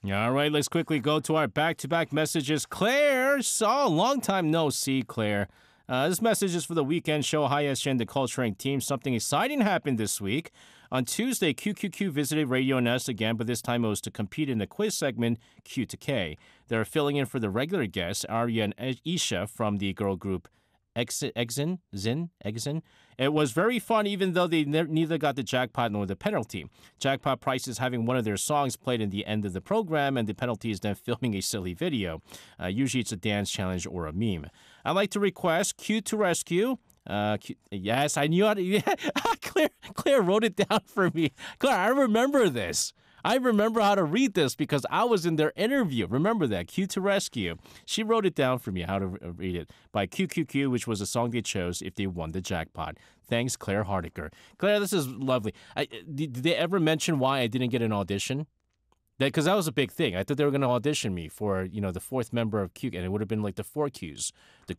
All right, let's quickly go to our back-to-back messages. Claire, so long time no see, Claire. This message is for the weekend show. Hi, SJ and the Culturing team. Something exciting happened this week. On Tuesday, QQQ visited Radio Nest again, but this time it was to compete in the quiz segment Q to K. They're filling in for the regular guests, Arya and Isha from the girl group Exin. It was very fun, even though they neither got the jackpot nor the penalty. Jackpot prize is having one of their songs played in the end of the program, and the penalty is then filming a silly video. Usually it's a dance challenge or a meme. I'd like to request Q to Rescue. Yes, I knew how to. Yeah, Claire wrote it down for me. Claire, I remember this. I remember how to read this because I was in their interview. Remember that, Q to Rescue. She wrote it down for me, how to read it, by QQQ, which was a song they chose if they won the jackpot. Thanks, Claire Hardiker. Claire, this is lovely. Did they ever mention why I didn't get an audition? Because that was a big thing. I thought they were going to audition me for, the fourth member of Q, and it would have been like the 4Qs, the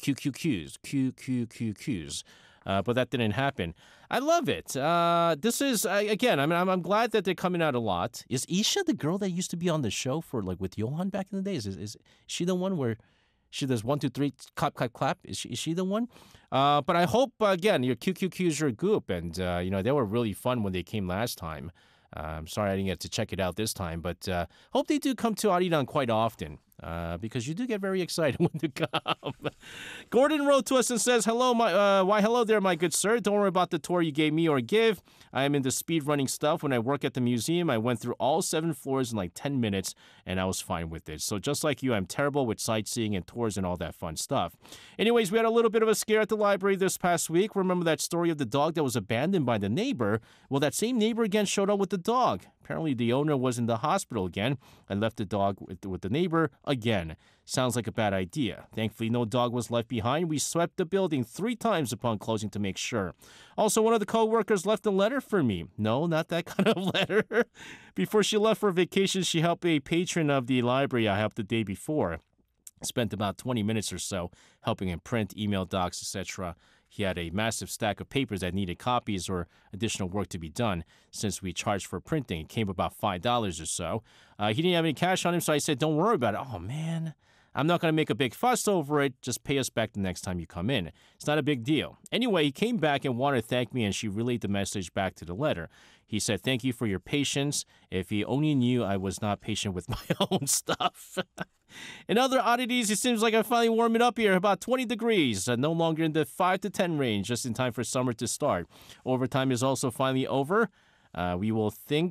QQQs. But that didn't happen. I love it. This is again. I mean, I'm glad that they're coming out a lot. Is Isha the girl that used to be on the show for with Johan back in the days? Is she the one where she does 1, 2, 3, clap, clap, clap? Is she the one? But I hope again your QQQ is your group, and they were really fun when they came last time. I'm sorry I didn't get to check it out this time, but hope they do come to Aridan quite often. Because you do get very excited when they come. Gordon wrote to us and says, hello there, my good sir. Don't worry about the tour you gave me or give. I am into speed running stuff. When I work at the museum, I went through all 7 floors in like 10 minutes, and I was fine with it. So just like you, I'm terrible with sightseeing and tours and all that fun stuff. Anyways, we had a little bit of a scare at the library this past week. Remember that story of the dog that was abandoned by the neighbor? Well, that same neighbor again showed up with the dog. Apparently, the owner was in the hospital again and left the dog with the neighbor again. Sounds like a bad idea. Thankfully, no dog was left behind. We swept the building 3 times upon closing to make sure. Also, one of the co-workers left a letter for me. No, not that kind of letter. Before she left for vacation, she helped a patron of the library I helped the day before. Spent about 20 minutes or so helping him print, email docs, etc. He had a massive stack of papers that needed copies or additional work to be done. Since we charged for printing, it came about $5 or so. He didn't have any cash on him, so I said, don't worry about it. Oh, man. I'm not going to make a big fuss over it. Just pay us back the next time you come in. It's not a big deal. Anyway, he came back and wanted to thank me, and she relayed the message back to the letter. He said, thank you for your patience. If he only knew I was not patient with my own stuff. In other oddities, it seems like I'm finally warming up here, about 20 degrees, no longer in the 5 to 10 range, just in time for summer to start. Overtime is also finally over. We will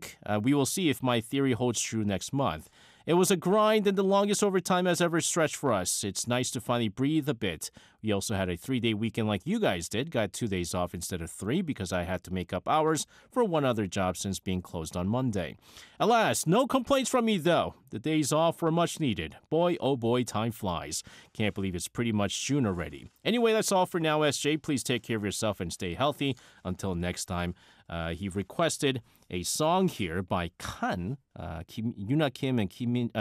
see if my theory holds true next month. It was a grind, and the longest overtime has ever stretched for us. It's nice to finally breathe a bit. We also had a 3-day weekend like you guys did. Got 2 days off instead of 3 because I had to make up hours for one other job since being closed on Monday. Alas, no complaints from me though. The days off were much needed. Boy, oh boy, time flies. Can't believe it's pretty much June already. Anyway, that's all for now, SJ. Please take care of yourself and stay healthy. Until next time. He requested a song here by Kan, Yuna Kim and